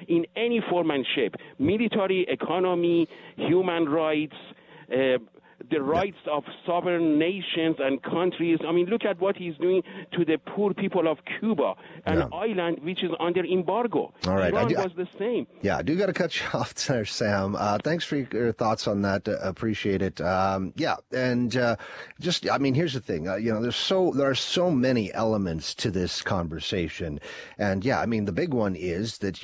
in any form and shape. Military, economy, human rights, the rights of sovereign nations and countries. I mean, look at what he's doing to the poor people of Cuba, an island which is under embargo. All right. Iran was the same. Yeah, I do got to cut you off there, Sam. Thanks for your thoughts on that. Appreciate it. Just, I mean, here's the thing. There are so many elements to this conversation. And yeah, I mean, the big one is that,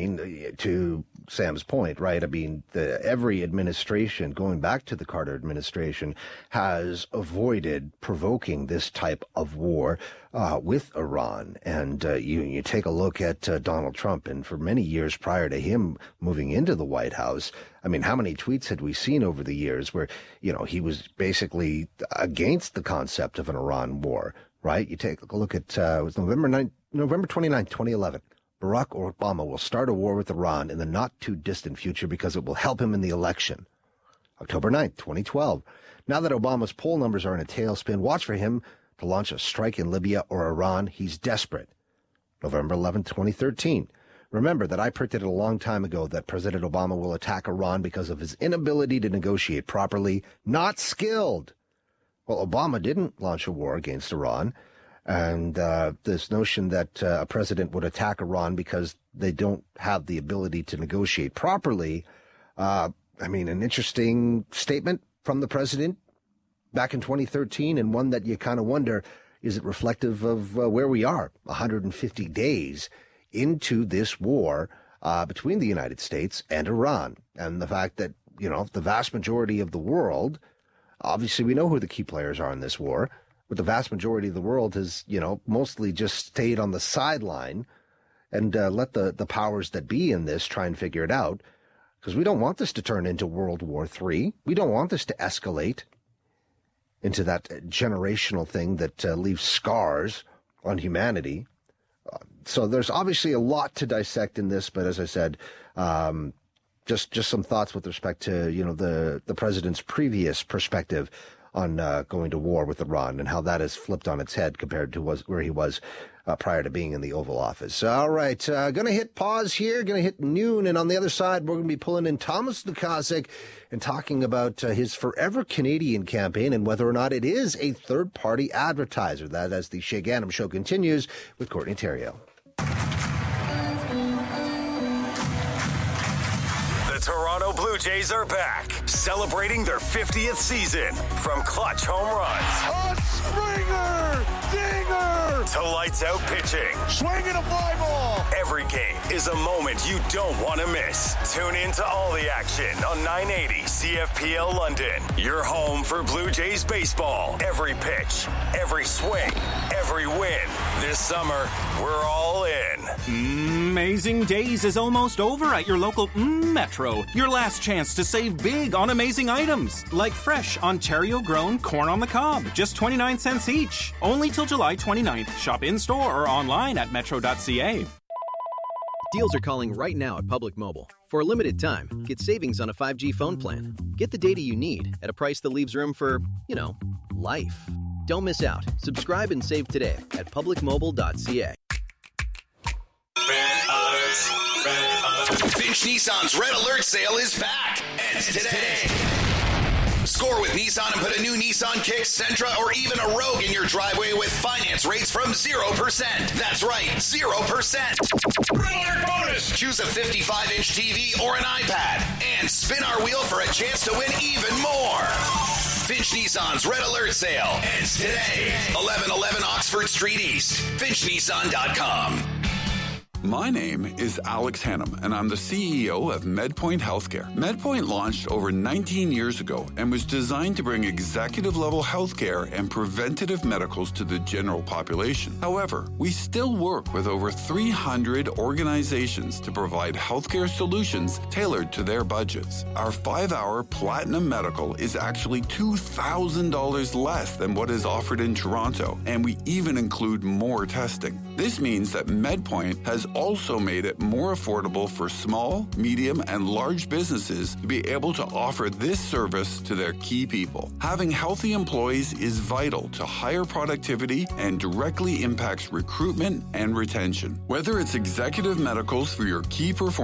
to Sam's point, right? I mean, every administration, going back to the Carter administration, has avoided provoking this type of war with Iran. And you take a look at Donald Trump, and for many years prior to him moving into the White House, I mean, how many tweets had we seen over the years where, he was basically against the concept of an Iran war, right? You take a look at it was November 29th, 2011. Barack Obama will start a war with Iran in the not-too-distant future because it will help him in the election. October 9th, 2012. Now that Obama's poll numbers are in a tailspin, watch for him to launch a strike in Libya or Iran. He's desperate. November 11th, 2013. Remember that I predicted a long time ago that President Obama will attack Iran because of his inability to negotiate properly, not skilled. Well, Obama didn't launch a war against Iran. And this notion that a president would attack Iran because they don't have the ability to negotiate properly, an interesting statement from the president back in 2013, and one that you kind of wonder, is it reflective of where we are 150 days into this war between the United States and Iran, and the fact that, the vast majority of the world, obviously we know who the key players are in this war, but the vast majority of the world has, mostly just stayed on the sideline and let the powers that be in this try and figure it out. Because we don't want this to turn into World War III. We don't want this to escalate into that generational thing that leaves scars on humanity. So there's obviously a lot to dissect in this, but as I said, just some thoughts with respect to, the president's previous perspective on going to war with Iran and how that has flipped on its head compared to where he was prior to being in the Oval Office. All right, going to hit pause here, going to hit noon, and on the other side, we're going to be pulling in Thomas Lukaszuk and talking about his Forever Canadian campaign and whether or not it is a third-party advertiser. That as the Shay Ghanem Show continues with Courtney Theriault. Toronto Blue Jays are back, celebrating their 50th season. From clutch home runs, a Springer dinger, to lights out pitching, swinging a fly ball. Every game is a moment you don't want to miss. Tune in to all the action on 980 CFPL London. Your home for Blue Jays baseball. Every pitch, every swing, every win. This summer, we're all in. Amazing Days is almost over at your local Metro. Your last chance to save big on amazing items, like fresh Ontario-grown corn on the cob, just 29 cents each. Only till July 29th. Shop in-store or online at metro.ca. Deals are calling right now at Public Mobile. For a limited time, get savings on a 5G phone plan. Get the data you need at a price that leaves room for, life. Don't miss out. Subscribe and save today at publicmobile.ca. Finch Nissan's Red Alert sale is back. Ends today. Score with Nissan and put a new Nissan Kicks, Sentra, or even a Rogue in your driveway with finance rates from 0%. That's right, 0%. Red Alert bonus. Choose a 55-inch TV or an iPad and spin our wheel for a chance to win even more. Finch Nissan's Red Alert sale ends today. 1111 Oxford Street East. FinchNissan.com. My name is Alex Hannum, and I'm the CEO of MedPoint Healthcare. MedPoint launched over 19 years ago and was designed to bring executive-level healthcare and preventative medicals to the general population. However, we still work with over 300 organizations to provide healthcare solutions tailored to their budgets. Our 5-hour Platinum Medical is actually $2,000 less than what is offered in Toronto, and we even include more testing. This means that MedPoint has also made it more affordable for small, medium, and large businesses to be able to offer this service to their key people. Having healthy employees is vital to higher productivity and directly impacts recruitment and retention. Whether it's executive medicals for your key performance